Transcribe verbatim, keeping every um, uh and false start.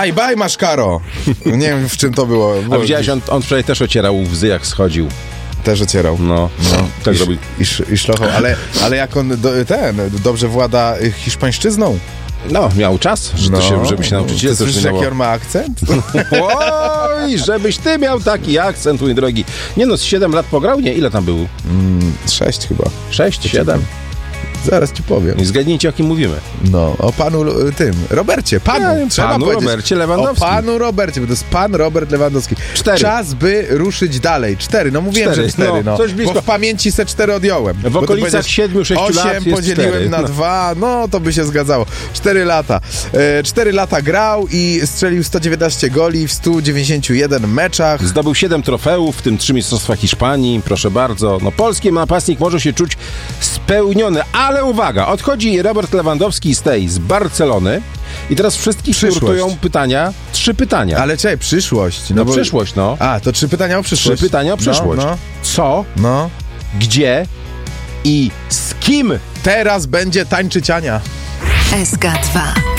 Bye, bye, Maszkaro. Nie wiem, w czym to było. A widziałeś, on, on wczoraj też ocierał łzy, jak schodził. Też ocierał. No, no tak I, robi. I, i szlochał, ale, ale jak on do, ten dobrze włada hiszpańszczyzną. No, miał czas, że No, to się, żeby się nauczyć. Ty słyszysz, jaki on ma akcent? Oj, żebyś ty miał taki akcent, mój drogi. Nie no, z siedem lat pograł? Nie, ile tam był? Mm, sześć chyba. Sześć, siedem? Zaraz ci powiem. I zgadnijcie, o kim mówimy. No, o panu tym, Robercie, panu, Nie, trzeba panu powiedzieć. Robercie Lewandowskim. O panu Robercie, bo to jest pan Robert Lewandowski. Cztery. Czas, by ruszyć dalej. Cztery, no mówiłem, Cztery, że cztery, no, no. coś blisko. Bo w pamięci se cztery odjąłem. W okolicach siedmiu, sześciu lat Osiem jest podzieliłem cztery. na No. dwa, no to by się zgadzało. Cztery lata. E, cztery lata grał i strzelił sto dziewiętnaście goli w stu dziewięćdziesięciu jeden meczach. Zdobył siedem trofeów, w tym trzy mistrzostwa Hiszpanii, proszę bardzo. No, polski napastnik może się czuć spełniony, ale uwaga, odchodzi Robert Lewandowski z tej, z Barcelony i teraz wszystkich Przyszłość. nurtują pytania, trzy pytania. Ale czekaj, przyszłość. no, bo... przyszłość, no. A, to trzy pytania o Trzy przyszłość. pytania o przyszłość. No, no. Co, no. gdzie i z kim? Teraz będzie tańczyć Ania. S K dwa.